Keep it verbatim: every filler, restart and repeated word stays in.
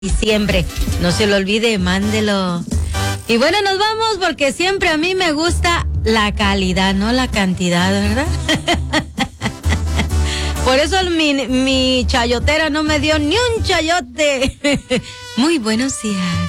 diciembre. No se lo olvide, mándelo. Y bueno, nos vamos porque siempre a mí me gusta la calidad, no la cantidad, ¿verdad? Por eso mi, mi chayotera no me dio ni un chayote. Muy buenos días.